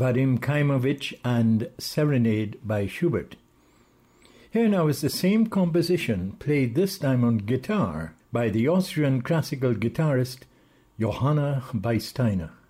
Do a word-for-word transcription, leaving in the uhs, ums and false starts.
Vadim Kaimovich and Serenade by Schubert. Here now is the same composition played this time on guitar by the Austrian classical guitarist Johanna Beisteiner.